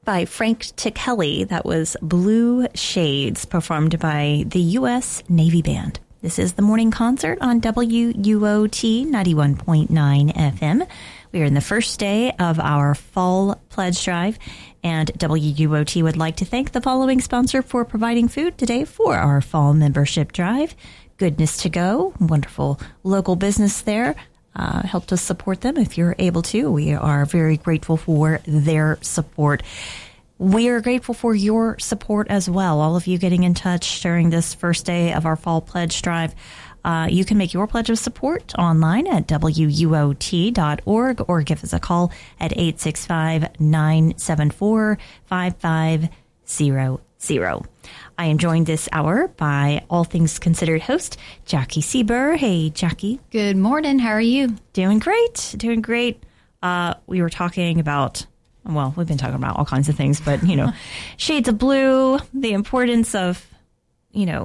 by Frank Tichelli. That was Blue Shades, performed by the U.S. Navy Band. This is the morning concert on WUOT 91.9 FM. We are in the first day of our fall pledge drive, and WUOT would like to thank the following sponsor for providing food today for our fall membership drive. Goodness to Go, wonderful local business there. Help us support them if you're able to. We are very grateful for their support. We are grateful for your support as well. All of you getting in touch during this first day of our fall pledge drive. You can make your pledge of support online at WUOT.org or give us a call at 865-974-5500. I am joined this hour by All Things Considered host Jackie Seaber. Hey, Jackie. Good morning. How are you? Doing great. Doing great. We were talking about, well, we've been talking about all kinds of things, but, shades of blue, the importance of,